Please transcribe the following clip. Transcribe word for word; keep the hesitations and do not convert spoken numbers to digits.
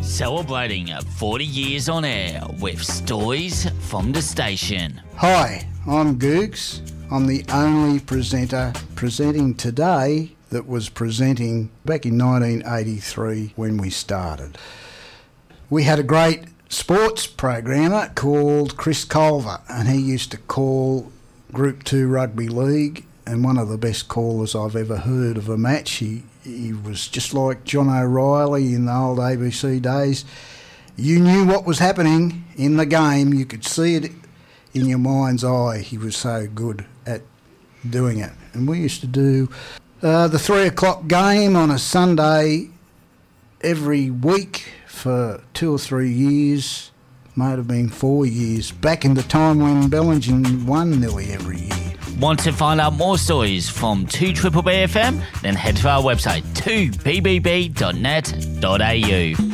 Celebrating forty years on air with stories from the station. Hi, I'm Googs. I'm the only presenter presenting today that was presenting back in nineteen eighty-three when we started. We had a great sports programmer called Chris Culver, and he used to call Group two Rugby League, and one of the best callers I've ever heard of a match. He he was just like John O'Reilly in the old A B C days. You knew what was happening in the game. You could see it in your mind's eye. He was so good at doing it. And we used to do uh, the three o'clock game on a Sunday every week for two or three years. Might have been four years, back in the time when Bellingen won nearly every year. Want to find out more stories from two B B B F M? Then head to our website two b b b dot net dot a u.